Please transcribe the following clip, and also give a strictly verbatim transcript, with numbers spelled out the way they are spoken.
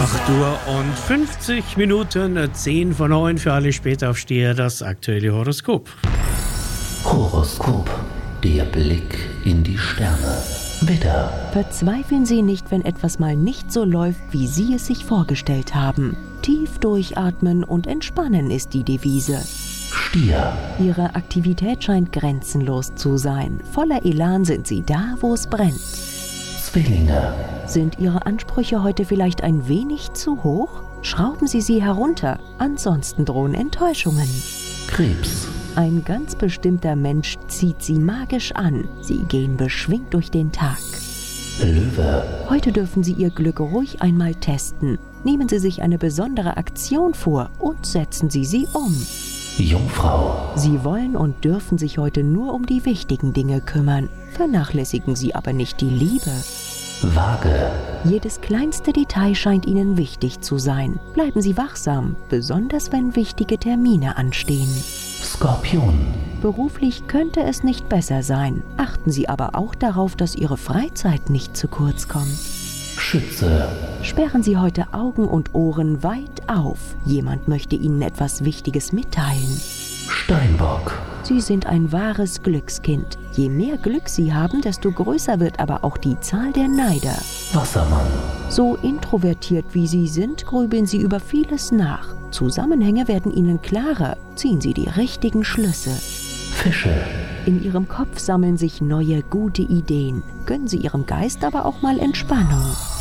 acht Uhr und fünfzig Minuten, zehn vor neun für alle Spätaufsteher, das aktuelle Horoskop. Horoskop, der Blick in die Sterne. Widder. Verzweifeln Sie nicht, wenn etwas mal nicht so läuft, wie Sie es sich vorgestellt haben. Tief durchatmen und entspannen ist die Devise. Stier. Ihre Aktivität scheint grenzenlos zu sein. Voller Elan sind Sie da, wo es brennt. Zwillinge. Sind Ihre Ansprüche heute vielleicht ein wenig zu hoch? Schrauben Sie sie herunter, ansonsten drohen Enttäuschungen. Krebs. Ein ganz bestimmter Mensch zieht Sie magisch an. Sie gehen beschwingt durch den Tag. Löwe. Heute dürfen Sie Ihr Glück ruhig einmal testen. Nehmen Sie sich eine besondere Aktion vor und setzen Sie sie um. Jungfrau. Sie wollen und dürfen sich heute nur um die wichtigen Dinge kümmern. Vernachlässigen Sie aber nicht die Liebe. Waage. Jedes kleinste Detail scheint Ihnen wichtig zu sein. Bleiben Sie wachsam, besonders wenn wichtige Termine anstehen. Skorpion. Beruflich könnte es nicht besser sein. Achten Sie aber auch darauf, dass Ihre Freizeit nicht zu kurz kommt. Schütze. Sperren Sie heute Augen und Ohren weit auf. Jemand möchte Ihnen etwas Wichtiges mitteilen. Steinbock. Sie sind ein wahres Glückskind. Je mehr Glück Sie haben, desto größer wird aber auch die Zahl der Neider. Wassermann. So introvertiert wie Sie sind, grübeln Sie über vieles nach. Zusammenhänge werden Ihnen klarer. Ziehen Sie die richtigen Schlüsse. Fische. In Ihrem Kopf sammeln sich neue, gute Ideen. Gönnen Sie Ihrem Geist aber auch mal Entspannung.